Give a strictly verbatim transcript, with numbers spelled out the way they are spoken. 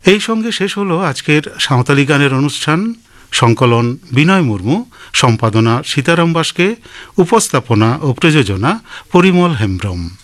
এই সঙ্গে শেষ হলো আজকের সাঁওতালি গানের অনুষ্ঠান। সংকলন বিনয় মুর্মু, সম্পাদনা সীতারাম বাসকে, উপস্থাপনা ও প্রযোজনা পরিমল হেমব্রম।